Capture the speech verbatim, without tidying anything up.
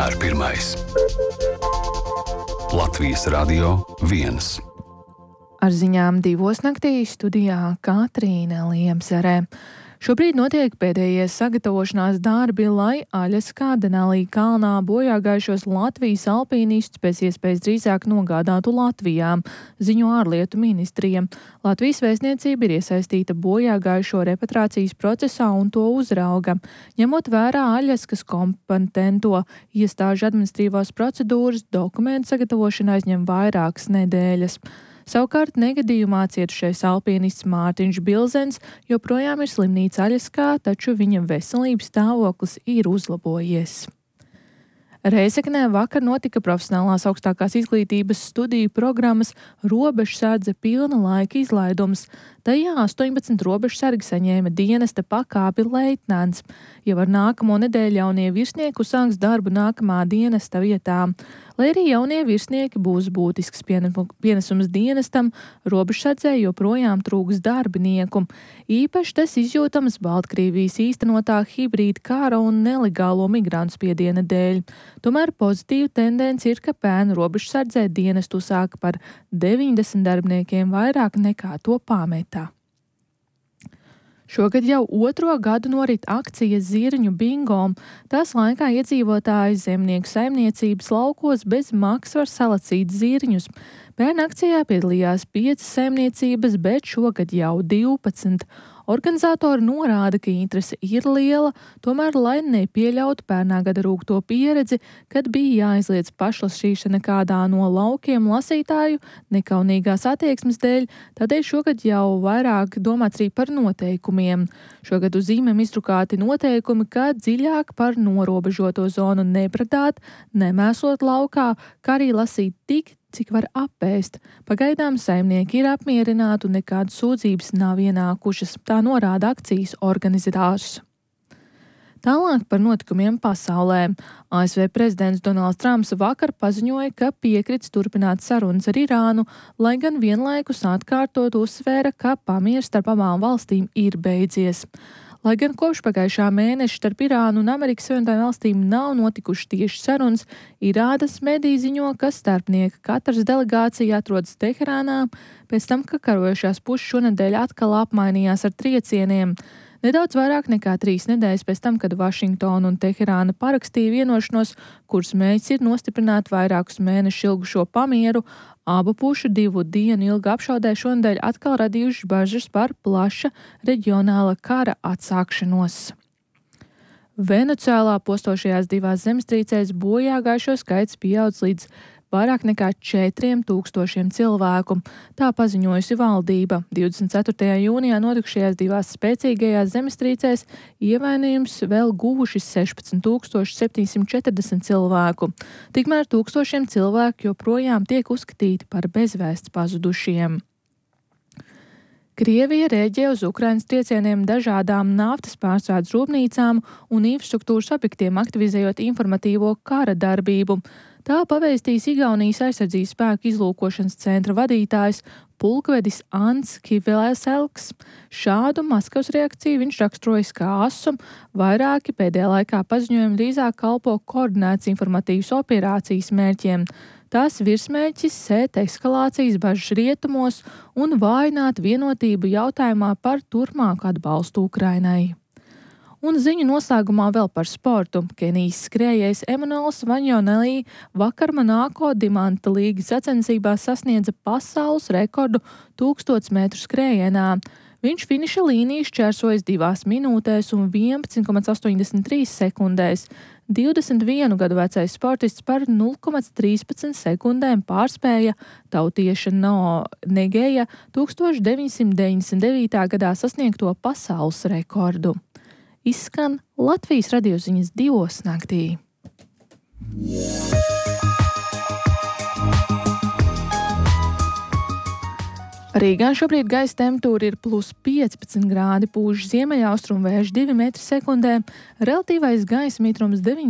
vienmēr pirmais. Latvijas Radio viens. Ar ziņām divos naktī studijā Katrīna Liemzere. Šobrīd notiek pēdējie sagatavošanās darbi, lai Aļaskā Denalī kalnā bojāgājušos Latvijas alpīnistus pēc iespējas drīzāk nogādātu Latvijā, ziņo ārlietu ministrija. Latvijas vēstniecība ir iesaistīta bojāgājušo repatriācijas procesā un to uzrauga. Ņemot vērā Aļaskas kompetento iestāžu administratīvās procedūras, dokumentu sagatavošana aizņem vairākas nedēļas. Savukārt negadījumā cietušais alpīnists Mārtiņš Bilzens joprojām ir slimnīcā Aļaskā, taču viņa veselības stāvoklis ir uzlabojies. Rēzeknē vakar notika profesionālās augstākās izglītības studiju programmas robežsardze pilna laika izlaidums. Tajā astoņpadsmit robežsargi saņēma dienesta pakāpi leitnants. Jau ar nākamo nedēļu jaunie virsnieki sāks darbu nākamā dienesta vietā. Lai arī jaunie virsnieki būs būtisks pienesums dienestam, robežsardzē joprojām trūks darbinieku. Īpaši tas izjūtams Baltkrievijas īstenotā hibrīda kara un nelegālo migrantu spiediena dēļ. Tomēr pozitīva tendence ir, ka pērn robežsardzē dienestu sāka par deviņdesmit darbiniekiem vairāk nekā to pametā. Šogad jau otro gadu norit akcija Zirņu bingo. Tās laikā iedzīvotāji zemnieku saimniecības laukos bez maksas var salacīt zirņus. Pērn akcijā piedalījās piecas saimniecības, bet šogad jau divpadsmit. Organizatori norāda, ka interese ir liela, tomēr, lai nepieļautu pērnā gada rūgto pieredzi, kad bija jāizliedz pašlasīšana kādā no laukiem lasītāju nekaunīgās attieksmes dēļ, tādēļ šogad jau vairāk domāts arī par noteikumiem. Šogad uz zīmēm izdrukāti noteikumi, kā dziļāk par norobežoto zonu nebradāt, nemēsot laukā, kā arī lasīt tik, cik var apēst. Pagaidām saimnieki ir apmierināti un nekādas sūdzības nav ienākušas, tā norāda akcijas organizators. Tālāk par notikumiem pasaulē. A S V prezidents Donalds Trumps vakar paziņoja, ka piekrits turpināt sarunas ar Irānu, lai gan vienlaikus atkārtot uzsvēra, ka pamieris starp abām valstīm ir beidzies. Lai gan kopš pagājušā mēneša starp Irānu un Amerikas Savienotajām valstīm nav notikušas tieši sarunas, Irānas mediji ziņo, ka starpnieka Katras delegācija atrodas Teherānā, pēc tam, ka karojošās puses šonedēļ atkal apmainījās ar triecieniem. Nedaudz vairāk nekā trīs nedēļas pēc tam, kad Vašingtona un Teherāna parakstīja vienošanos, kuras mērķis ir nostiprināt vairākus mēnešus ilgušo pamieru, abu pušu divu dienu ilga apšaudē šonedēļ atkal radījuši bažas par plaša reģionāla kara atsākšanos. Venecuēlā postošajās divās zemestrīcēs bojāgājušo skaits pieaudz līdz vairāk nekā četriem tūkstošiem cilvēku. Tā paziņojusi valdība. divdesmit ceturtajā jūnijā notikušajās divās spēcīgajās zemestrīcēs ievainojums vēl guvuši sešpadsmit tūkstoši septiņsimt četrdesmit cilvēku. Tikmēr tūkstošiem cilvēku joprojām tiek uzskatīti par bezvēsts pazudušiem. Krievija rēģē uz Ukrainas triecieniem dažādām naftas pārstrādes rūpnīcām un infrastruktūras objektiem, aktivizējot informatīvo kara darbību. Tā pavēstīs Igaunijas aizsardzības spēku izlūkošanas centra vadītājs pulkvedis Ants Kivelselks. Šādu Maskavas reakciju viņš raksturojas kā asu. Vairāki pēdējā laikā paziņojumi drīzāk kalpo koordinētas informatīvas operācijas mērķiem. Tās virsmērķis sēt eskalācijas bažas rietumos un vājināt vienotību jautājumā par turpmāku atbalstu Ukrainai. Un ziņu noslēgumā vēl par sportu. Kenijas skrējējs Emanuels Vanjonelī vakar Monako Dimanta līgas sacensībās sasniedza pasaules rekordu tūkstoš metru skrējienā. Viņš finiša līniju šķērsojas divās minūtēs un vienpadsmit komats astoņdesmit trīs sekundēs. divdesmit vienu gadu vecais sportists par nulle komats trīspadsmit sekundēm pārspēja tautieša No Negeja deviņdesmit deviņdesmit gadā sasniegto pasaules rekordu. Izskan Latvijas radio ziņas divos naktī. Rīgā šobrīd gaisa temperatūra ir plus piecpadsmit grādi, pūš ziemeļaustrumu vējš divi metri sekundē, relatīvais gaisa mitrums deviņi